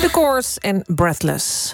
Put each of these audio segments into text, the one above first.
The Course en Breathless.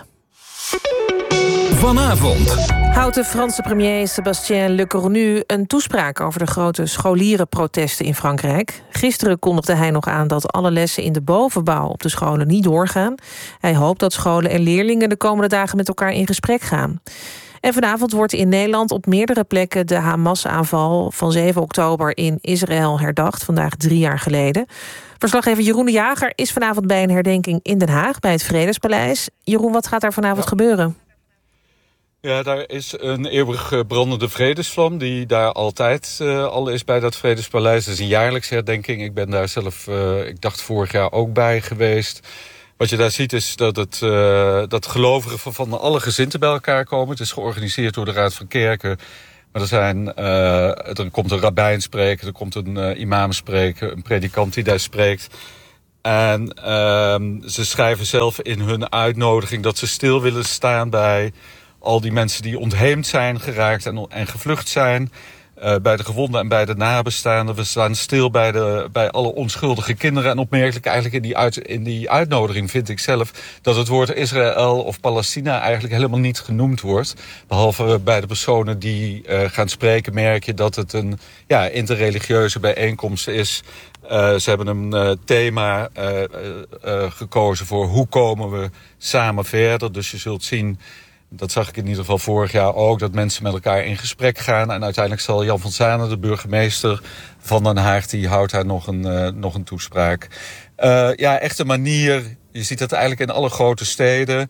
Vanavond houdt de Franse premier Sébastien Lecornu een toespraak over de grote scholierenprotesten in Frankrijk. Gisteren kondigde hij nog aan dat alle lessen in de bovenbouw op de scholen niet doorgaan. Hij hoopt dat scholen en leerlingen de komende dagen met elkaar in gesprek gaan. En vanavond wordt in Nederland op meerdere plekken de Hamas-aanval van 7 oktober in Israël herdacht, vandaag 3 jaar geleden. Verslaggever Jeroen de Jager is vanavond bij een herdenking in Den Haag, bij het Vredespaleis. Jeroen, wat gaat daar vanavond gebeuren? Ja, daar is een eeuwig brandende vredesvlam die daar altijd al is bij dat Vredespaleis. Dat is een jaarlijkse herdenking. Ik ben daar zelf, ik dacht vorig jaar ook bij geweest. Wat je daar ziet is dat gelovigen van alle gezindten bij elkaar komen. Het is georganiseerd door de Raad van Kerken. Maar er komt een rabbijn spreken, er komt een imam spreken, een predikant die daar spreekt. En ze schrijven zelf in hun uitnodiging dat ze stil willen staan bij al die mensen die ontheemd zijn geraakt en gevlucht zijn. Bij de gewonden en bij de nabestaanden. We staan stil bij alle onschuldige kinderen. En opmerkelijk eigenlijk in die uitnodiging vind ik zelf dat het woord Israël of Palestina eigenlijk helemaal niet genoemd wordt. Behalve bij de personen die gaan spreken merk je dat het een interreligieuze bijeenkomst is. Ze hebben een thema gekozen voor hoe komen we samen verder. Dus je zult zien, dat zag ik in ieder geval vorig jaar ook, dat mensen met elkaar in gesprek gaan. En uiteindelijk zal Jan van Zanen, de burgemeester van Den Haag, die houdt daar nog een toespraak. Echt een manier, je ziet dat eigenlijk in alle grote steden,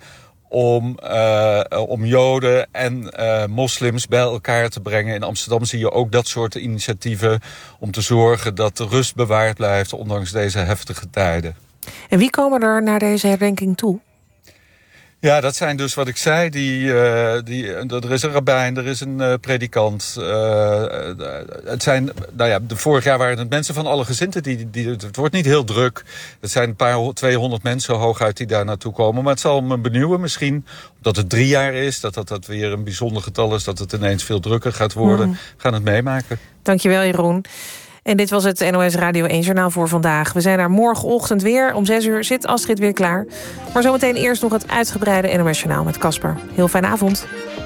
om Joden en moslims bij elkaar te brengen. In Amsterdam zie je ook dat soort initiatieven om te zorgen dat de rust bewaard blijft, ondanks deze heftige tijden. En wie komen er naar deze herdenking toe? Ja, dat zijn dus wat ik zei. Er is een rabbijn, er is een predikant. Vorig jaar waren het mensen van alle gezindten. Het wordt niet heel druk. Het zijn 200 mensen hooguit die daar naartoe komen. Maar het zal me benieuwen misschien, omdat het 3 jaar is, dat weer een bijzonder getal is, dat het ineens veel drukker gaat worden. We gaan het meemaken. Dankjewel, Jeroen. En dit was het NOS Radio 1-journaal voor vandaag. We zijn er morgenochtend weer. Om 6 uur zit Astrid weer klaar. Maar zometeen eerst nog het uitgebreide NOS-journaal met Casper. Heel fijne avond.